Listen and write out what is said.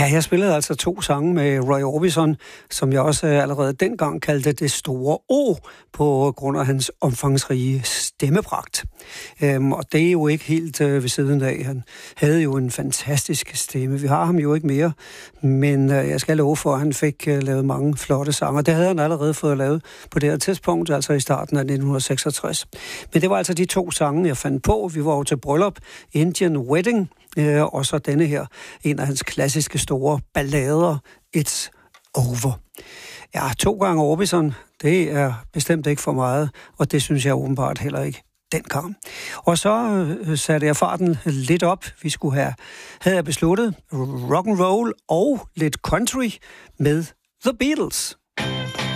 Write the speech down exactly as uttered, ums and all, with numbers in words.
Ja, jeg spillede altså to sange med Roy Orbison, som jeg også allerede dengang kaldte det store O, på grund af hans omfangsrige stemmepragt. Øhm, og det er jo ikke helt øh, ved siden af. Han havde jo en fantastisk stemme. Vi har ham jo ikke mere, men øh, jeg skal love for, at han fik øh, lavet mange flotte sanger. Det havde han allerede fået lavet på det her tidspunkt, altså i starten af nitten seksogtres. Men det var altså de to sange, jeg fandt på. Vi var jo til bryllup, Indian Wedding, øh, og så denne her, en af hans klassiske store ballader, It's Over. Ja, to gange Orbison, det er bestemt ikke for meget, og det synes jeg åbenbart heller ikke dengang. Og så øh, satte jeg farten lidt op. Vi skulle have, havde jeg besluttet, rock and roll og lidt country med The Beatles.